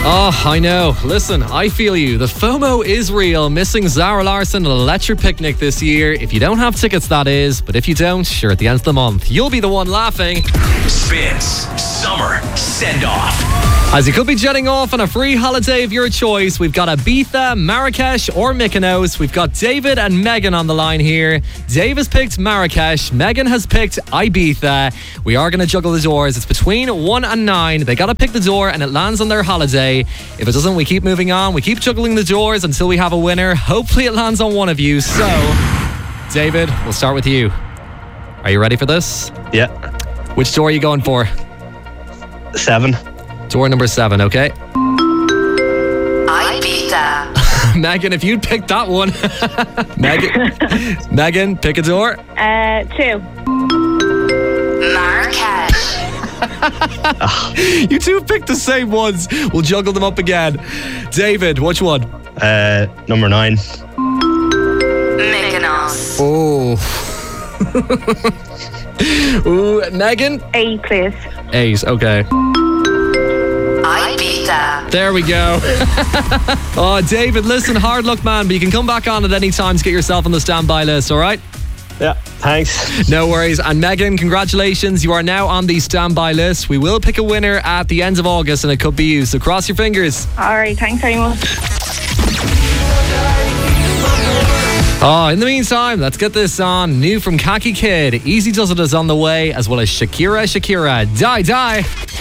Oh, I know. Listen, I feel you. The FOMO is real. Missing Zara Larsson will let your picnic this year. If you don't have tickets, that is. But if you don't, sure, at the end of the month, you'll be the one laughing. Spins Summer Send-Off. As you could be jetting off on a free holiday of your choice, we've got Ibiza, Marrakesh or Mykonos. We've got David and Megan on the line here. Dave has picked Marrakesh. Megan has picked Ibiza. We are going to juggle the doors. It's between 1 and 9. They got to pick the door and it lands on their holiday. If it doesn't, we keep moving on. We keep juggling the doors until we have a winner. Hopefully it lands on one of you. So, David, we'll start with you. Are you ready for this? Yeah. Which door are you going for? 7. Door number 7, okay? Ibiza. Megan, if you'd picked that one. Megan, pick a door. 2. Marrakesh. You two picked the same ones. We'll juggle them up again. David, which one? Number 9. Mykonos. Oh. Ooh, Megan? 8, please. 8, okay. Ibiza. There we go. Oh, David, listen, hard luck, man, but you can come back on at any time to get yourself on the standby list, all right? Yeah, thanks. No worries. And Megan, congratulations. You are now on the standby list. We will pick a winner at the end of August, and it could be you, so cross your fingers. All right, thanks very much. Oh, in the meantime, let's get this on. New from Khaki Kid. Easy Does It is on the way, as well as Shakira, Die Die.